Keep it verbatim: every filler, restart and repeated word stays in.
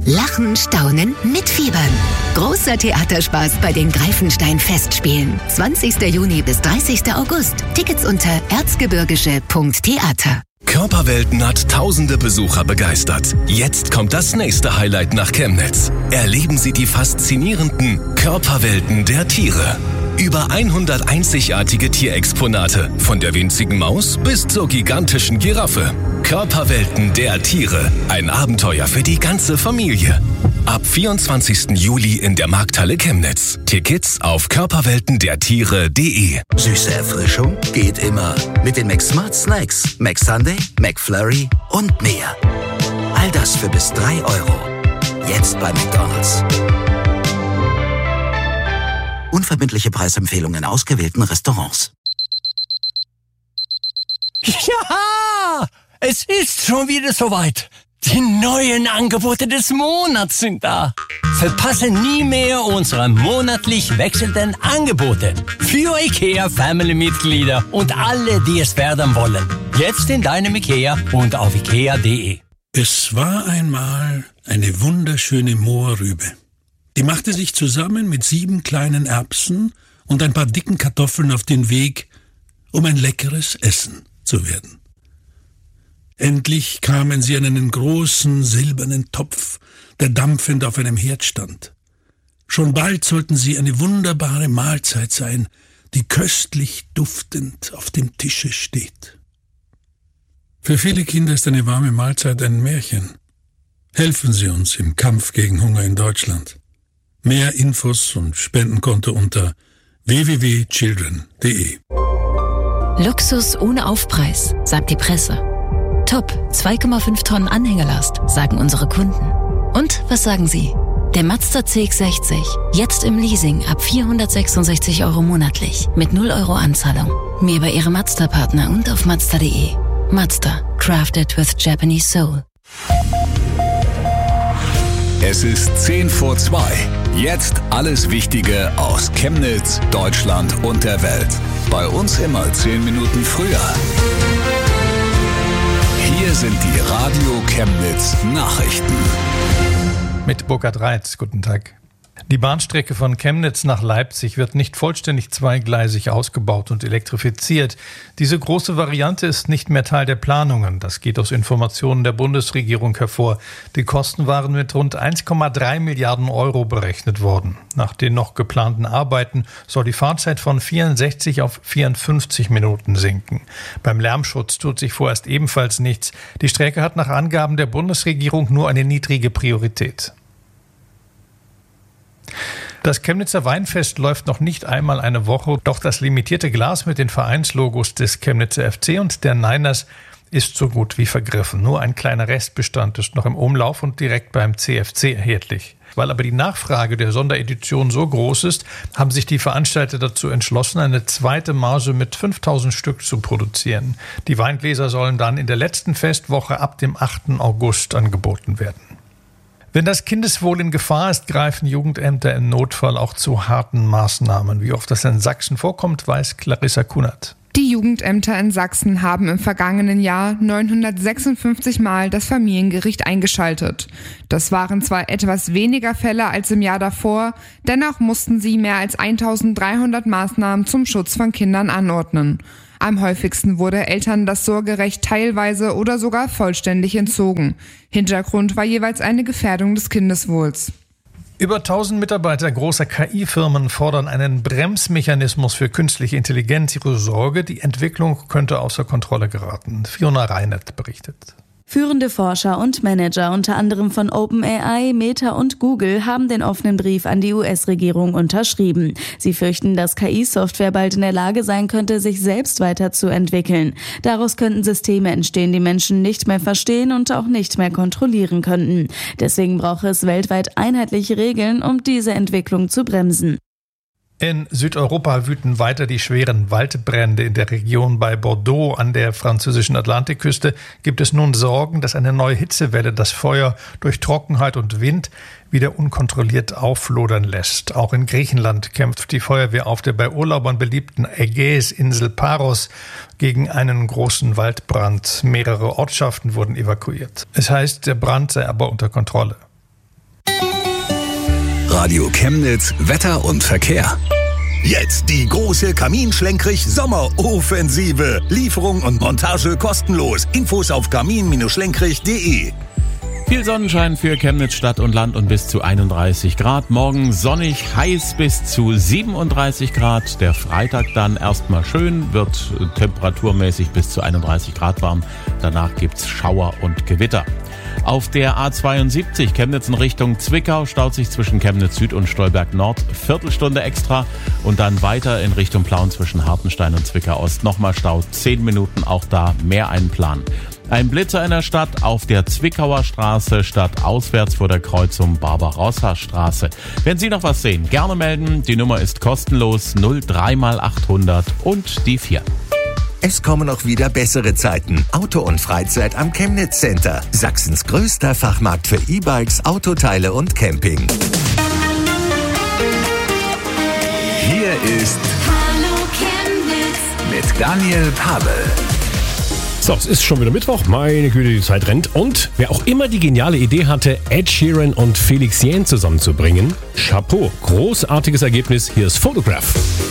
Lachen, staunen, mitfiebern. Großer Theaterspaß bei den Greifenstein-Festspielen. zwanzigster Juni bis dreißigster August. Tickets unter erzgebirgische Punkt theater. Körperwelten hat tausende Besucher begeistert. Jetzt kommt das nächste Highlight nach Chemnitz. Erleben Sie die faszinierenden Körperwelten der Tiere. Über hundert einzigartige Tierexponate, von der winzigen Maus bis zur gigantischen Giraffe. Körperwelten der Tiere, ein Abenteuer für die ganze Familie. Ab vierundzwanzigsten Juli in der Markthalle Chemnitz. Tickets auf körperweltendertiere punkt de. Süße Erfrischung geht immer mit den McSmart Snacks, McSunday, McFlurry und mehr. All das für bis drei Euro. Jetzt bei McDonald's. Unverbindliche Preisempfehlungen in ausgewählten Restaurants. Ja, es ist schon wieder soweit. Die neuen Angebote des Monats sind da. Verpasse nie mehr unsere monatlich wechselnden Angebote für IKEA-Family-Mitglieder und alle, die es werden wollen. Jetzt in deinem IKEA und auf ikea punkt de. Es war einmal eine wunderschöne Mohrrübe. Die machte sich zusammen mit sieben kleinen Erbsen und ein paar dicken Kartoffeln auf den Weg, um ein leckeres Essen zu werden. Endlich kamen sie an einen großen silbernen Topf, der dampfend auf einem Herd stand. Schon bald sollten sie eine wunderbare Mahlzeit sein, die köstlich duftend auf dem Tische steht. Für viele Kinder ist eine warme Mahlzeit ein Märchen. Helfen Sie uns im Kampf gegen Hunger in Deutschland. Mehr Infos und Spendenkonto unter w w w punkt children punkt de. Luxus ohne Aufpreis, sagt die Presse. Top, zwei Komma fünf Tonnen Anhängerlast, sagen unsere Kunden. Und was sagen Sie? Der Mazda C X sechzig, jetzt im Leasing ab vierhundertsechsundsechzig Euro monatlich, mit null Euro Anzahlung. Mehr bei Ihrem Mazda-Partner und auf mazda punkt de. Mazda, crafted with Japanese soul. Es ist zehn vor zwei. Jetzt alles Wichtige aus Chemnitz, Deutschland und der Welt. Bei uns immer zehn Minuten früher. Hier sind die Radio Chemnitz Nachrichten. Mit Burkhard Reitz, guten Tag. Die Bahnstrecke von Chemnitz nach Leipzig wird nicht vollständig zweigleisig ausgebaut und elektrifiziert. Diese große Variante ist nicht mehr Teil der Planungen. Das geht aus Informationen der Bundesregierung hervor. Die Kosten waren mit rund eins Komma drei Milliarden Euro berechnet worden. Nach den noch geplanten Arbeiten soll die Fahrzeit von vierundsechzig auf vierundfünfzig Minuten sinken. Beim Lärmschutz tut sich vorerst ebenfalls nichts. Die Strecke hat nach Angaben der Bundesregierung nur eine niedrige Priorität. Das Chemnitzer Weinfest läuft noch nicht einmal eine Woche, doch das limitierte Glas mit den Vereinslogos des Chemnitzer F C und der Niners ist so gut wie vergriffen. Nur ein kleiner Restbestand ist noch im Umlauf und direkt beim C F C erhältlich. Weil aber die Nachfrage der Sonderedition so groß ist, haben sich die Veranstalter dazu entschlossen, eine zweite Marge mit fünftausend Stück zu produzieren. Die Weingläser sollen dann in der letzten Festwoche ab dem achten August angeboten werden. Wenn das Kindeswohl in Gefahr ist, greifen Jugendämter im Notfall auch zu harten Maßnahmen. Wie oft das in Sachsen vorkommt, weiß Clarissa Kunert. Die Jugendämter in Sachsen haben im vergangenen Jahr neunhundertsechsundfünfzig Mal das Familiengericht eingeschaltet. Das waren zwar etwas weniger Fälle als im Jahr davor, dennoch mussten sie mehr als eintausenddreihundert Maßnahmen zum Schutz von Kindern anordnen. Am häufigsten wurde Eltern das Sorgerecht teilweise oder sogar vollständig entzogen. Hintergrund war jeweils eine Gefährdung des Kindeswohls. Über tausend Mitarbeiter großer K I-Firmen fordern einen Bremsmechanismus für künstliche Intelligenz. Ihre Sorge, die Entwicklung könnte außer Kontrolle geraten. Fiona Reinert berichtet. Führende Forscher und Manager, unter anderem von OpenAI, Meta und Google, haben den offenen Brief an die U S-Regierung unterschrieben. Sie fürchten, dass K I-Software bald in der Lage sein könnte, sich selbst weiterzuentwickeln. Daraus könnten Systeme entstehen, die Menschen nicht mehr verstehen und auch nicht mehr kontrollieren könnten. Deswegen brauche es weltweit einheitliche Regeln, um diese Entwicklung zu bremsen. In Südeuropa wüten weiter die schweren Waldbrände. In der Region bei Bordeaux an der französischen Atlantikküste gibt es nun Sorgen, dass eine neue Hitzewelle das Feuer durch Trockenheit und Wind wieder unkontrolliert auflodern lässt. Auch in Griechenland kämpft die Feuerwehr auf der bei Urlaubern beliebten Ägäisinsel Paros gegen einen großen Waldbrand. Mehrere Ortschaften wurden evakuiert. Es heißt, der Brand sei aber unter Kontrolle. Inforadio Chemnitz, Wetter und Verkehr. Jetzt die große Kamin-Schlenkrich-Sommeroffensive. Lieferung und Montage kostenlos. Infos auf kamin schlenkrich punkt de. Viel Sonnenschein für Chemnitz Stadt und Land und bis zu einunddreißig Grad. Morgen sonnig, heiß bis zu siebenunddreißig Grad. Der Freitag dann erstmal schön, wird temperaturmäßig bis zu einunddreißig Grad warm. Danach gibt's Schauer und Gewitter. Auf der A zweiundsiebzig Chemnitz in Richtung Zwickau staut sich zwischen Chemnitz Süd und Stolberg Nord Viertelstunde extra und dann weiter in Richtung Plauen zwischen Hartenstein und Zwickau Ost nochmal Stau. Zehn Minuten, auch da mehr einplanen. Ein Blitzer in der Stadt auf der Zwickauer Straße, stadtauswärts vor der Kreuzung Barbarossa-Straße. Wenn Sie noch was sehen, gerne melden. Die Nummer ist kostenlos null drei mal achthundert und die vier. Es kommen auch wieder bessere Zeiten. Auto und Freizeit am Chemnitz Center. Sachsens größter Fachmarkt für E-Bikes, Autoteile und Camping. Hier ist Hallo Chemnitz mit Daniel Pavel. So, es ist schon wieder Mittwoch. Meine Güte, die Zeit rennt. Und wer auch immer die geniale Idee hatte, Ed Sheeran und Felix Jähn zusammenzubringen, Chapeau. Großartiges Ergebnis. Hier ist Photograph.